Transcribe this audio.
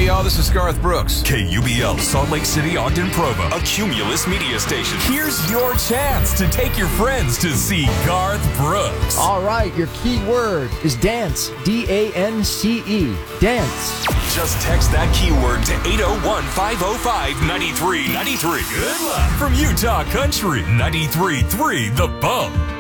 Hey, y'all, this is Garth Brooks. KUBL, Salt Lake City, Ogden, Provo, a Cumulus media station. Here's your chance to take your friends to see Garth Brooks. All right, your key word is dance. D-A-N-C-E. Dance. Just text that keyword to 801-505-9393. Good luck from Utah Country 93.3 The Bump.